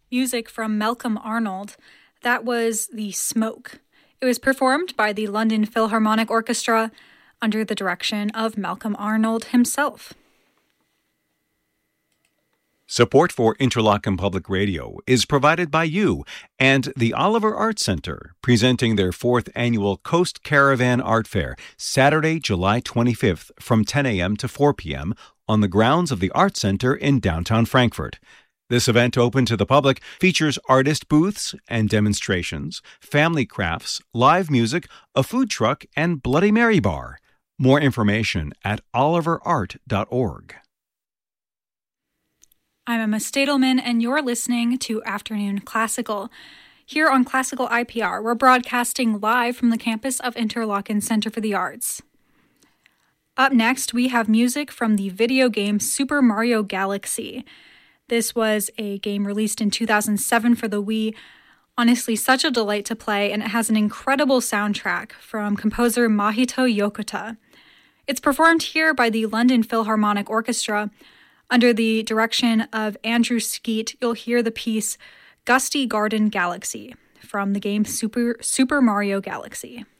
Music from Malcolm Arnold. That was The Smoke. It was performed by the London Philharmonic Orchestra under the direction of Malcolm Arnold himself. Support for Interlochen Public Radio is provided by you and the Oliver Art Center, presenting their 4th annual Coast Caravan Art Fair, Saturday, July 25th from 10 a.m. to 4 p.m. on the grounds of the Art Center in downtown Frankfurt. This event, open to the public, features artist booths and demonstrations, family crafts, live music, a food truck, and Bloody Mary bar. More information at oliverart.org. I'm Emma Stadelman, and you're listening to Afternoon Classical. Here on Classical IPR, we're broadcasting live from the campus of Interlochen Center for the Arts. Up next, we have music from the video game Super Mario Galaxy. This was a game released in 2007 for the Wii. Honestly, such a delight to play, and it has an incredible soundtrack from composer Mahito Yokota. It's performed here by the London Philharmonic Orchestra. Under the direction of Andrew Skeet, you'll hear the piece Gusty Garden Galaxy from the game Super Mario Galaxy.